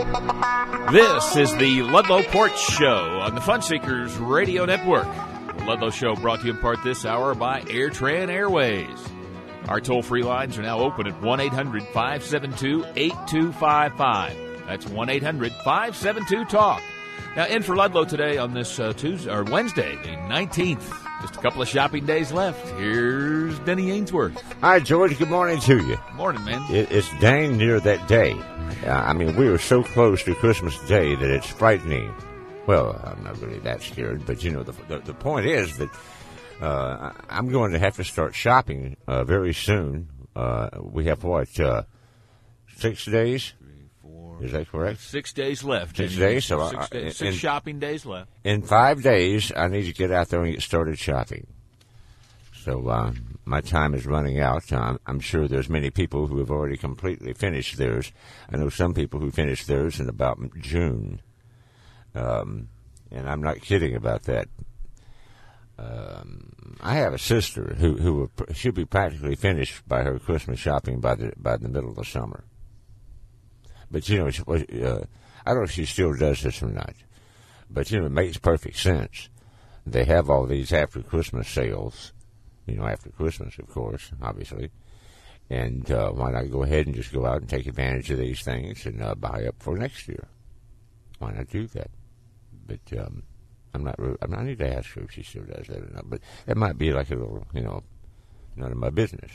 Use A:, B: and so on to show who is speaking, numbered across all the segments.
A: This is the Ludlow Porch Show on the Fun Seekers Radio Network. The Ludlow Show brought to you in part this hour by AirTran Airways. Our toll-free lines are now open at 1-800-572-8255. That's 1-800-572-TALK. Now, in for Ludlow today on this Tuesday or Wednesday, the 19th. Just a couple of shopping days left. Here's Denny Ainsworth.
B: Hi, George. Good morning to you.
A: Morning, man.
B: It's dang near that day. I mean, we are so close to Christmas Day that it's frightening. Well, I'm not really that scared, but, you know, the point is that I'm going to have to start shopping very soon. We have, 6 days? 3, 4. Is that correct?
A: 6 days left.
B: 6 days? So
A: six shopping days left.
B: In 5 days, I need to get out there and get started shopping. So my time is running out. I'm sure there's many people who have already completely finished theirs. I know some people who finished theirs in about June. And I'm not kidding about that. I have a sister who she'll be practically finished by her Christmas shopping by the middle of the summer. But, you know, I don't know if she still does this or not. But, you know, it makes perfect sense. They have all these after Christmas sales. You know, after Christmas, of course, obviously. And why not go ahead and just go out and take advantage of these things and buy up for next year? Why not do that? But I need to ask her if she still does that or not. But that might be like a little, you know, none of my business.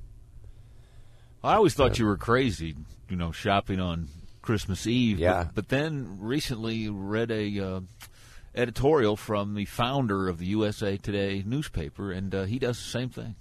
A: I always thought you were crazy, you know, shopping on Christmas Eve.
B: Yeah.
A: But then recently read a editorial from the founder of the USA Today newspaper, and he does the same thing.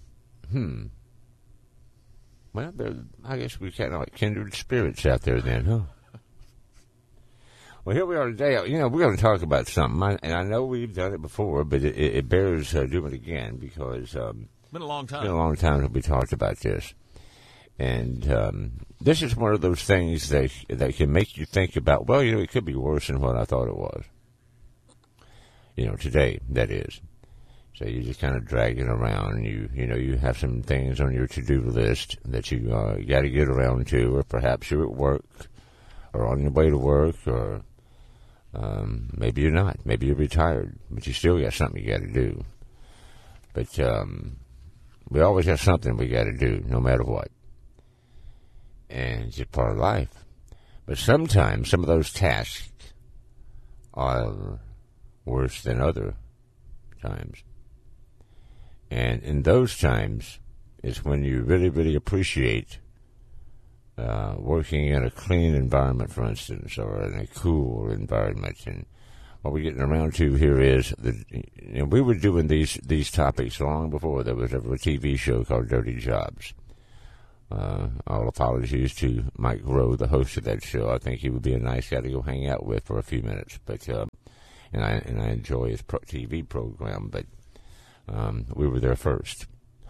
B: Well, I guess we kind of like kindred spirits out there then, huh? Well, here we are today. You know, we're going to talk about something, and I know we've done it before, but it bears doing it again because
A: it's been a long time.
B: It's been a long time that we talked about this. And this is one of those things that can make you think about, well, you know, it could be worse than what I thought it was. You know, today, that is. So you just kind of dragging around. You know, you have some things on your to-do list that you got to get around to, or perhaps you're at work or on your way to work, or maybe you're not. Maybe you're retired, but you still got something you got to do. But we always have something we got to do, no matter what. And it's just part of life. But sometimes some of those tasks are worse than other times. And in those times is when you really, really appreciate working in a clean environment, for instance, or in a cool environment. And what we're getting around to here is that, you know, we were doing these topics long before there was ever a TV show called Dirty Jobs. All apologies to Mike Rowe, the host of that show. I think he would be a nice guy to go hang out with for a few minutes. But and I enjoy his TV program. But we were there first.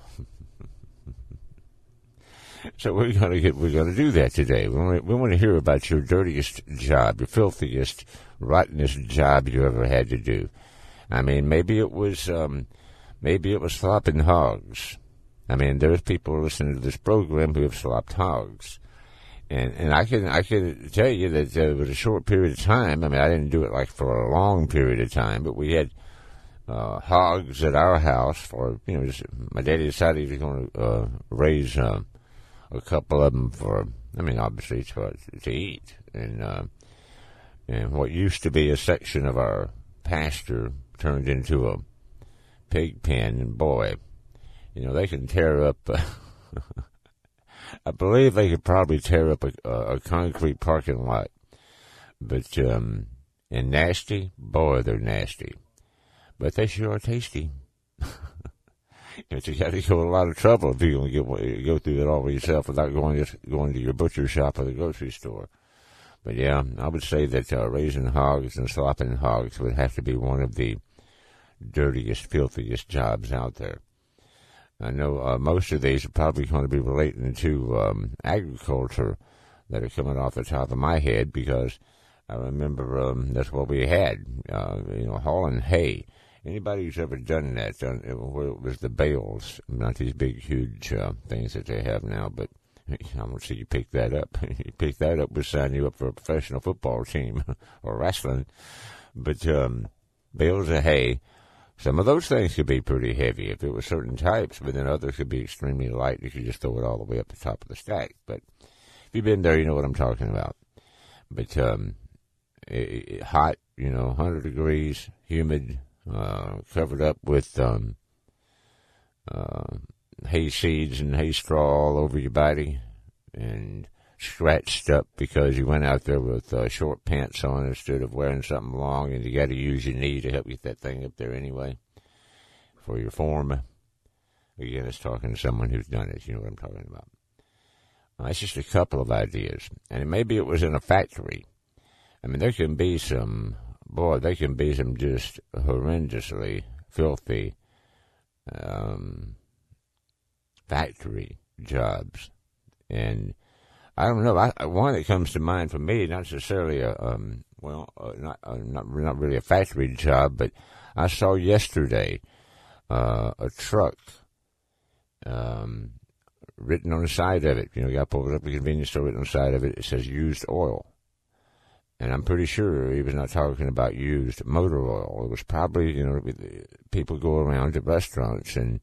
B: So we're gonna do that today. We want to hear about your dirtiest job, your filthiest, rottenest job you ever had to do. I mean, maybe it was slopping hogs. I mean, there's people listening to this program who have slopped hogs, and I can tell you that there was a short period of time. I mean, I didn't do it like for a long period of time, but we had hogs at our house for, you know, just, my daddy decided he was going to raise a couple of them for, I mean, obviously to eat, and what used to be a section of our pasture turned into a pig pen, and boy, you know, they can tear up, I believe they could probably tear up a concrete parking lot. But, and nasty, boy, they're nasty. But they sure are tasty. But you got to go a lot of trouble if you're going to go through it all by yourself without going to your butcher shop or the grocery store. But yeah, I would say that raising hogs and slopping hogs would have to be one of the dirtiest, filthiest jobs out there. I know most of these are probably going to be relating to agriculture that are coming off the top of my head, because I remember that's what we had, you know, hauling hay. Anybody who's ever done that, where it was the bales, not these big, huge things that they have now, but I won't say you pick that up. You pick that up, we'll sign you up for a professional football team or wrestling. But bales of hay, some of those things could be pretty heavy if it was certain types, but then others could be extremely light. You could just throw it all the way up the top of the stack. But if you've been there, you know what I'm talking about. But hot, 100 degrees, humid, covered up with hay seeds and hay straw all over your body, and scratched up because you went out there with short pants on instead of wearing something long, and you got to use your knee to help get that thing up there anyway for your form. Again, it's talking to someone who's done it. You know what I'm talking about. It's just a couple of ideas, and maybe it was in a factory. I mean, there can be some just horrendously filthy factory jobs. And I don't know, one that comes to mind for me, not necessarily not really a factory job, but I saw yesterday a truck written on the side of it. You got pulled up at the convenience store, written on the side of it, it says used oil. And I'm pretty sure he was not talking about used motor oil. It was probably, people go around to restaurants and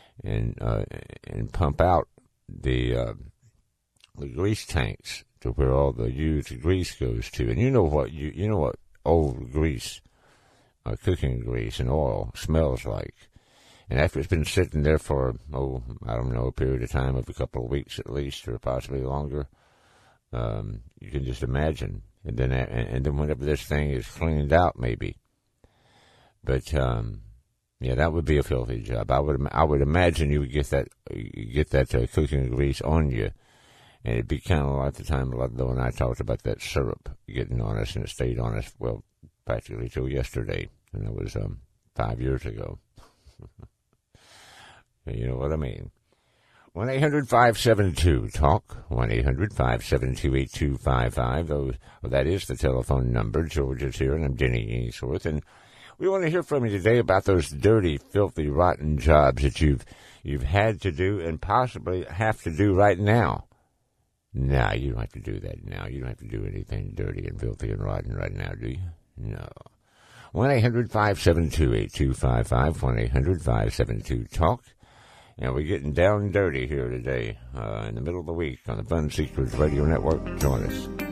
B: pump out the grease tanks to where all the used grease goes to. And you know what old grease, cooking grease and oil smells like. And after it's been sitting there for, a period of time of a couple of weeks at least, or possibly longer, you can just imagine. And then whenever this thing is cleaned out, maybe. But that would be a filthy job. I would imagine you would get that cooking grease on you, and it'd be kind of like the time Ludlow and I talked about that syrup getting on us, and it stayed on us practically till yesterday, and that was 5 years ago. You know what I mean? 1-800-572-TALK, 1-800-572-8255. That is the telephone number. George is here, and I'm Denny Ainsworth. And we want to hear from you today about those dirty, filthy, rotten jobs that you've had to do and possibly have to do right now. No, you don't have to do that now. You don't have to do anything dirty and filthy and rotten right now, do you? No. 1-800-572-8255, 1-800-572-TALK. And we're getting down and dirty here today in the middle of the week on the Fun Seekers Radio Network. Join us.